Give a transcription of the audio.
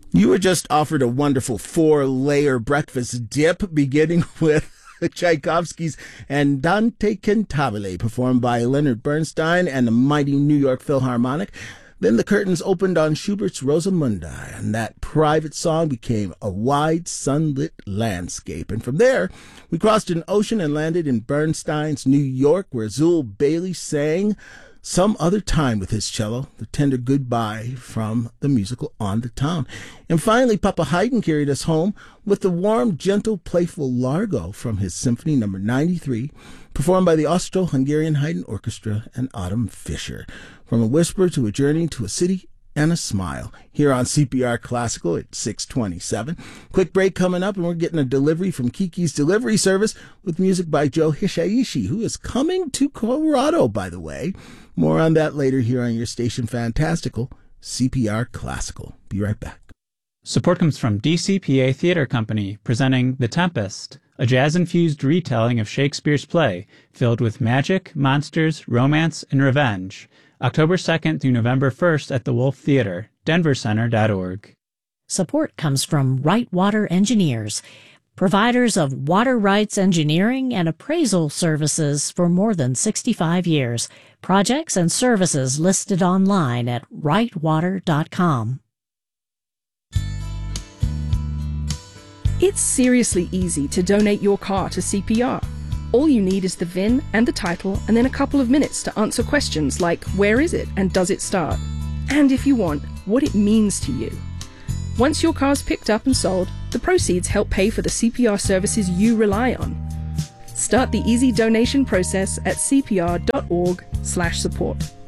You were just offered a wonderful 4-layer breakfast dip, beginning with Tchaikovsky's Andante Cantabile, performed by Leonard Bernstein and the mighty New York Philharmonic. Then the curtains opened on Schubert's Rosamunde, and that private song became a wide, sunlit landscape. And from there, we crossed an ocean and landed in Bernstein's New York, where Zul Bailey sang Some Other Time with his cello, the tender goodbye from the musical On the Town. And finally, Papa Haydn carried us home with the warm, gentle, playful Largo from his Symphony No. 93, performed by the Austro-Hungarian Haydn Orchestra and Autumn Fisher. From a whisper to a journey to a city and a smile, here on CPR Classical at 6:27. Quick break coming up, and we're getting a delivery from Kiki's Delivery Service with music by Joe Hisaishi, who is coming to Colorado, by the way. More on that later here on your station Fantastical, CPR Classical. Be right back. Support comes from DCPA Theater Company, presenting The Tempest, a jazz-infused retelling of Shakespeare's play, filled with magic, monsters, romance, and revenge. October 2nd through November 1st at the Wolf Theater, denvercenter.org. Support comes from Right Water Engineers, providers of water rights engineering and appraisal services for more than 65 years. Projects and services listed online at rightwater.com. It's seriously easy to donate your car to CPR. All you need is the VIN and the title, and then a couple of minutes to answer questions like where is it and does it start? And if you want, what it means to you. Once your car's picked up and sold, the proceeds help pay for the CPR services you rely on. Start the easy donation process at cpr.org/support.